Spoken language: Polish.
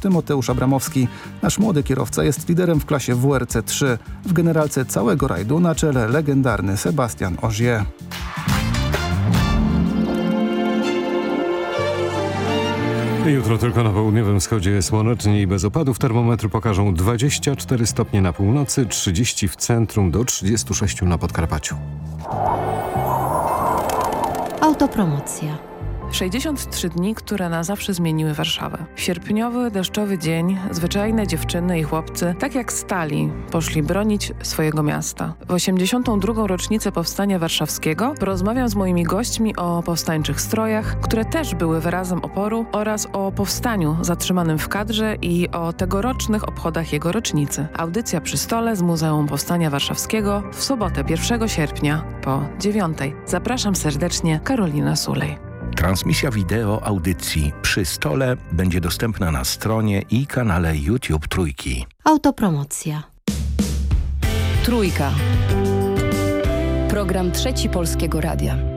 Tymoteusz Abramowski. Nasz młody kierowca jest liderem w klasie WRC 3. W generalce całego rajdu na czele legendarny Sebastian Ogier. Jutro tylko na południowym wschodzie słonecznie i bez opadów. Termometry pokażą 24 stopnie na północy, 30 w centrum, do 36 na Podkarpaciu. Autopromocja. 63 dni, które na zawsze zmieniły Warszawę. Sierpniowy, deszczowy dzień, zwyczajne dziewczyny i chłopcy, tak jak stali, poszli bronić swojego miasta. W 82. rocznicę Powstania Warszawskiego porozmawiam z moimi gośćmi o powstańczych strojach, które też były wyrazem oporu, oraz o powstaniu zatrzymanym w kadrze i o tegorocznych obchodach jego rocznicy. Audycja przy stole z Muzeum Powstania Warszawskiego w sobotę 1 sierpnia po 9. Zapraszam serdecznie, Karolina Sulej. Transmisja wideo audycji Przy stole będzie dostępna na stronie i kanale YouTube Trójki. Autopromocja. Trójka. Program Trzeci Polskiego Radia.